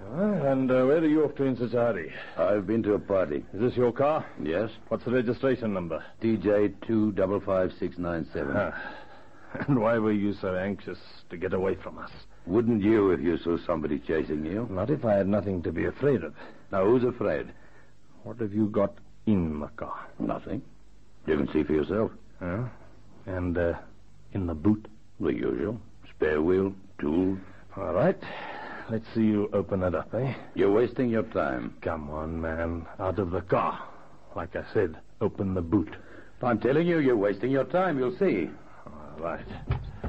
And where are you off to in such a hurry? I've been to a party. Is this your car? Yes. What's the registration number? DJ255697. And why were you so anxious to get away from us? Wouldn't you if you saw somebody chasing you? Not if I had nothing to be afraid of. Now, who's afraid? What have you got in the car? Nothing. You can see for yourself. And in the boot? The usual. Spare wheel, tools. All right. Let's see you open it up, eh? You're wasting your time. Come on, man. Out of the car. Like I said, open the boot. I'm telling you, you're wasting your time. You'll see. All right.